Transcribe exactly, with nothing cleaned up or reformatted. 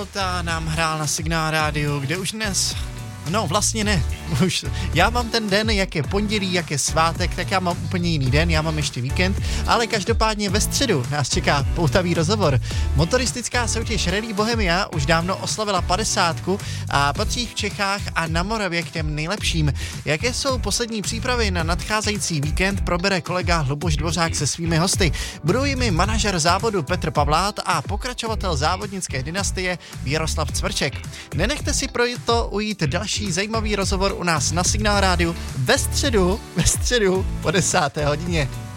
Minota nám hrál na Signál rádiu, kde už dnes, no vlastně ne, už, já mám ten den, jak je pondělí, jak je svátek, tak já mám úplně jiný den, já mám ještě víkend, ale každopádně ve středu nás čeká poutavý rozhovor. Motoristická soutěž Rally Bohemia už dávno oslavila padesátku a patří v Čechách a na Moravě k těm nejlepším. Jaké jsou poslední přípravy na nadcházející víkend, probere kolega Luboš Dvořák se svými hosty. Budou jimi manažer závodu Petr Pavlát a pokračovatel závodnické dynastie Jaroslav Cvrček. Nenechte si pro to ujít další zajímavý rozhovor u nás na Signál rádiu ve středu, ve středu po desáté hodině.